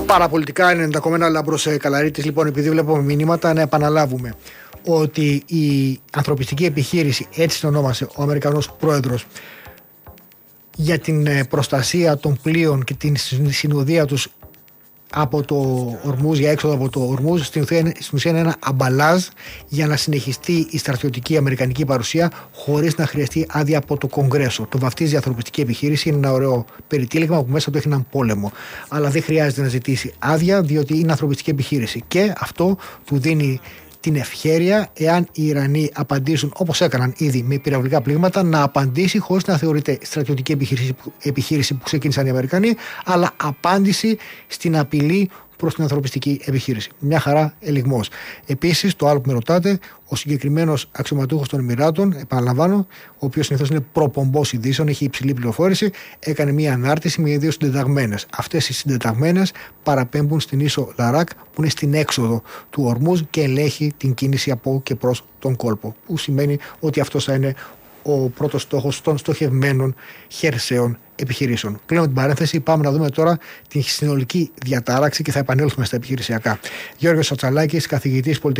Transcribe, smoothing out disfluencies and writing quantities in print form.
Παραπολιτικά 90,1 Λάμπρος Καλαρίτης. Λοιπόν, επειδή βλέπουμε μηνύματα, να επαναλάβουμε ότι η ανθρωπιστική επιχείρηση, έτσι το ονόμασε ο Αμερικανός πρόεδρος, για την προστασία των πλοίων και την συνοδεία τους από το Ορμούζ, για έξοδο από το Ορμούζ, στην ουσία είναι ένα αμπαλάζ για να συνεχιστεί η στρατιωτική αμερικανική παρουσία χωρίς να χρειαστεί άδεια από το Κογκρέσο. Το βαφτίζει ανθρωπιστική επιχείρηση, είναι ένα ωραίο περιτύλιγμα που μέσα του έχει έναν πόλεμο. Αλλά δεν χρειάζεται να ζητήσει άδεια, διότι είναι ανθρωπιστική επιχείρηση. Και αυτό του δίνει την ευχέρεια, εάν οι Ιρανοί απαντήσουν όπως έκαναν ήδη με πυραυλικά πλήγματα, να απαντήσει χωρίς να θεωρείται στρατιωτική επιχείρηση που ξεκίνησαν οι Αμερικανοί, αλλά απάντηση στην απειλή προς την ανθρωπιστική επιχείρηση. Μια χαρά ελιγμός. Επίσης, το άλλο που με ρωτάτε, ο συγκεκριμένος αξιωματούχος των Εμιράτων, επαναλαμβάνω, ο οποίος συνήθως είναι προπομπός ειδήσεων, έχει υψηλή πληροφόρηση, έκανε μια ανάρτηση με 2 συντεταγμένες. Αυτές οι συντεταγμένες παραπέμπουν στην ίσο Λαράκ, που είναι στην έξοδο του Ορμούζ και ελέγχει την κίνηση από και προς τον κόλπο. Που σημαίνει ότι αυτός θα είναι ο πρώτος στόχος των στοχευμένων χερσαίων επιχειρήσεων. Κλείνω την παρένθεση. Πάμε να δούμε τώρα την συνολική διατάραξη και θα επανέλθουμε στα επιχειρησιακά. Γιώργος Σατσαλάκης, καθηγητής